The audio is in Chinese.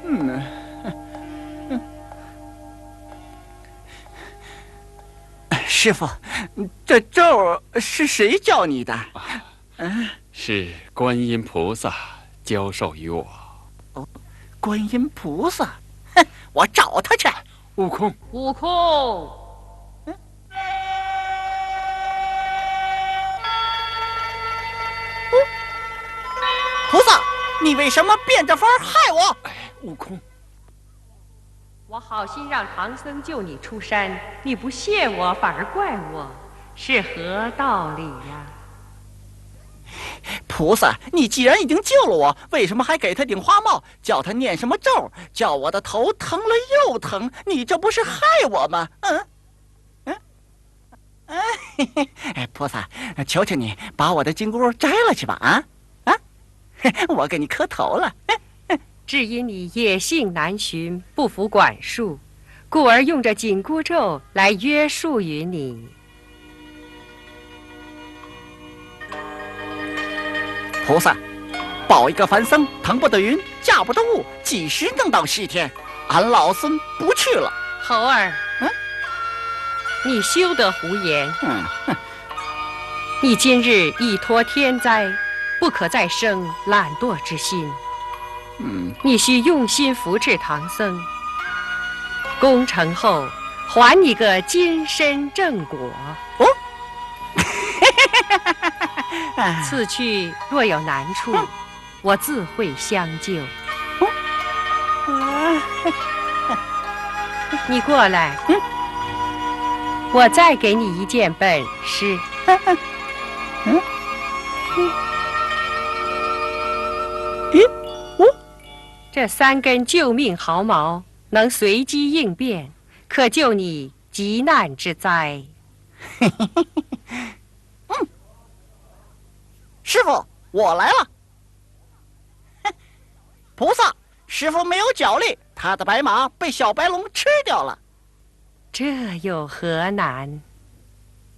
师傅，这咒是谁教你的？ 是观音菩萨教授于我。 哦，观音菩萨，哼，我找他去。 悟空， 悟空， 菩萨，你为什么变着法害我？ 悟空， 我好心让唐僧救你出山，你不谢我，反而怪我，是何道理呀？ 菩萨，你既然已经救了我，为什么还给他顶花帽，叫他念什么咒，叫我的头疼了又疼？你这不是害我吗？菩萨，求求你把我的金箍摘了去吧！我给你磕头了。 只因你野性难驯，不服管束，故而用这紧箍咒来约束于你。 菩萨，保一个凡僧，腾不得云，驾不得雾，几时能到西天？俺老孙不去了。 猴儿，你休得胡言。你今日已脱天灾，不可再生懒惰之心。你需用心扶持唐僧，功成后还你个金身正果。此去若有难处，我自会相救。你过来，我再给你一件本事。这3根救命毫毛能随机应变，可救你急难之灾。 师傅，我来了。菩萨，师傅没有脚力，他的白马被小白龙吃掉了。 这有何难？